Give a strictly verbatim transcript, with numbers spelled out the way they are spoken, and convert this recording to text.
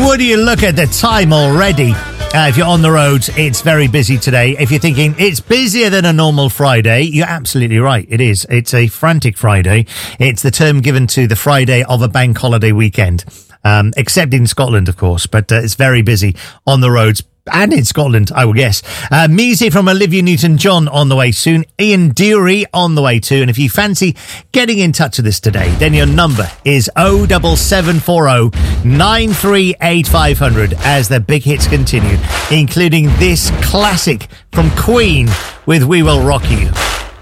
Would you look at the time already? Uh, if you're on the roads, it's very busy today. If you're thinking it's busier than a normal Friday, you're absolutely right. It is. It's a frantic Friday. It's the term given to the Friday of a bank holiday weekend, um, except in Scotland, of course. But uh, it's very busy on the roads. And in Scotland, I will guess. Uh, music from Olivia Newton-John on the way soon. Ian Dury on the way too. And if you fancy getting in touch with us today, then your number is oh seven seven four oh nine three eight five hundred as the big hits continue, including this classic from Queen with We Will Rock You.